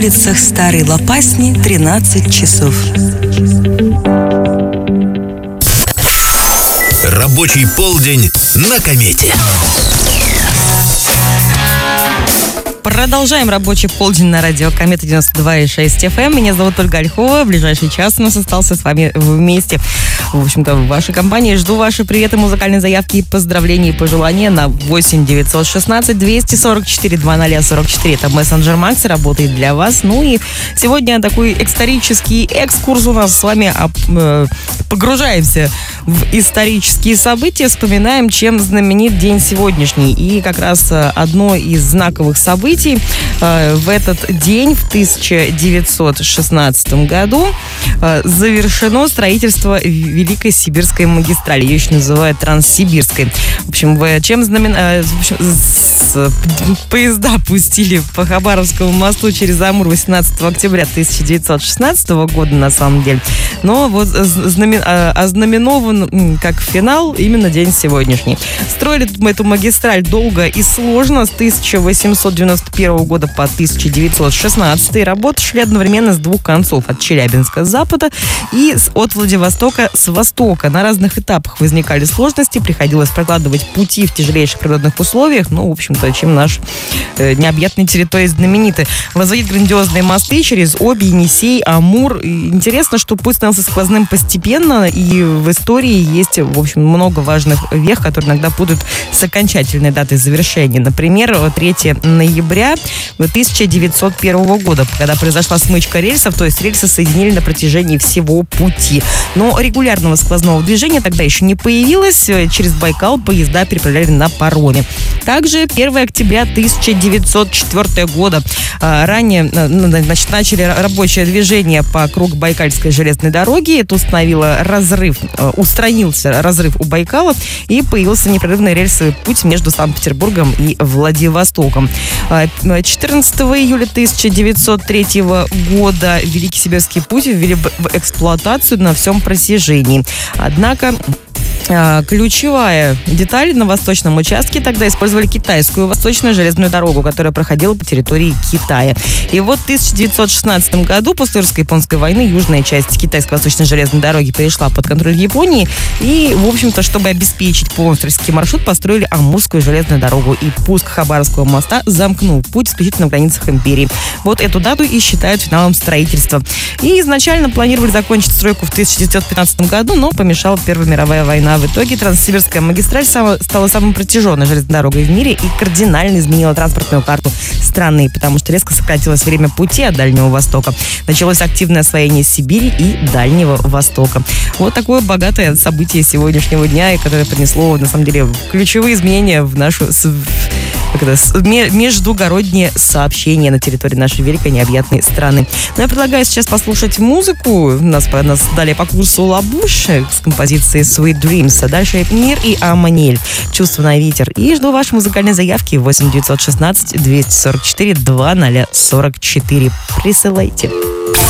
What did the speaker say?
улицах Старой Лопасни 13 часов. Рабочий полдень на Комете. Продолжаем рабочий полдень на радио Комета 92,6 FM. Меня зовут Ольга Ольхова. В ближайший час у нас остался с вами вместе. В общем-то, в вашей компании. Жду ваши приветы, музыкальные заявки, поздравления и пожелания на 8 916 244 2044. Это мессенджер Макс, работает для вас. Ну и сегодня такой исторический экскурс у нас с вами. Погружаемся в исторические события, вспоминаем, чем знаменит день сегодняшний. И как раз одно из знаковых событий в этот день, в 1916 году, завершено строительство Великой Сибирской магистрали. Ее еще называют Транссибирской. В общем, поезда пустили по Хабаровскому мосту через Амур 18 октября 1916 года, на самом деле. Но вот ознаменован как финал именно день сегодняшний. Строили эту магистраль долго и сложно, с 1891 года по 1916. Работы шли одновременно с двух концов: от Челябинска с запада и от Владивостока с востока. На разных этапах возникали сложности, приходилось прокладывать пути в тяжелейших природных условиях. Ну, в общем-то, чем наш необъятные территории знамениты. Возводить грандиозные мосты через Обь, Енисей, Амур. И интересно, что путь становился сквозным постепенно, и в истории есть, в общем, много важных вех, которые иногда путают с окончательной датой завершения. Например, 3 ноября 1901 года, когда произошла смычка рельсов, то есть рельсы соединили на протяжении всего пути. Но регулярного сквозного движения тогда еще не появилось. Через Байкал поезда переправляли на пароме. Также 1 октября 1904 года ранее начали рабочее движение по кругу Байкальской железной дороги. Это устранился разрыв у Байкала, и появился непрерывный рельсовый путь между Санкт-Петербургом и Владивостоком. 14 июля 1903 года Великий Сибирский путь ввели в эксплуатацию на всем протяжении. Однако ключевая деталь: на восточном участке тогда использовали китайскую восточную железную дорогу, которая проходила по территории Китая. И вот в 1916 году, после русско-японской войны, южная часть китайской восточной железной дороги перешла под контроль Японии. И, в общем-то, чтобы обеспечить полностью туристский маршрут, построили Амурскую железную дорогу. И пуск Хабаровского моста замкнул путь исключительно в границах империи. Вот эту дату и считают финалом строительства. И изначально планировали закончить стройку в 1915 году, но помешала Первая мировая война. В итоге Транссибирская магистраль стала самой протяженной железной дорогой в мире и кардинально изменила транспортную карту страны, потому что резко сократилось время пути от Дальнего Востока. Началось активное освоение Сибири и Дальнего Востока. Вот такое богатое событие сегодняшнего дня, и которое принесло, на самом деле, ключевые изменения в нашу междугородние сообщения на территории нашей великой необъятной страны. Но я предлагаю сейчас послушать музыку. Нас далее по курсу Лабуш с композицией Sweet Dreams. А дальше Мир и Аманель. Чувство на ветер. И жду ваши музыкальные заявки 8 916 244 2044. Присылайте.